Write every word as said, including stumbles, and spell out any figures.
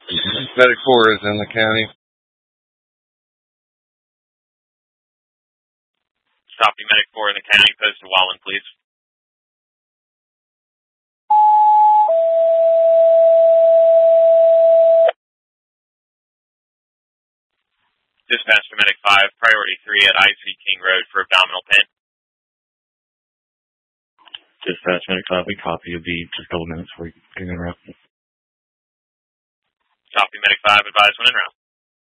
Medic four is in the county. Copy, Medic four in the county. Post to Wallen, please. Dispatch to Medic five, priority three at I C King Road for abdominal pain. Dispatch, Medic five, we copy. You'll be just a couple minutes before you can interrupt. Copy, Medic five, advise when en route.